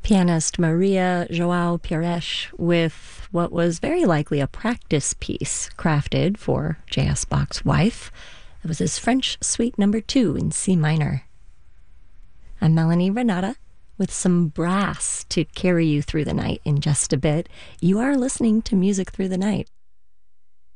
Pianist Maria Joao Pires with what was very likely a practice piece crafted for J.S. Bach's wife. It was his French Suite Number 2 in C minor. I'm Melanie Renata with some brass to carry you through the night in just a bit. You are listening to Music Through the Night.